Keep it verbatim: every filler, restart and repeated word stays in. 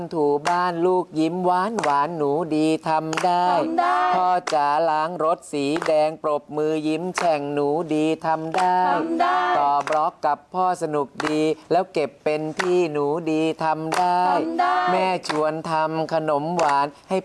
ถูบ้านลูกยิ้มหวานหวานหนูดีทำได้พ่อจ๋าล้างรถสีแดงปรบมือยิ้มแฉ่งหนูดีทำได้ต่อบล็อกกับพ่อสนุกดีแล้วเก็บเป็นที่หนูดีทำได้แม่ชวนทำขนมหวานให้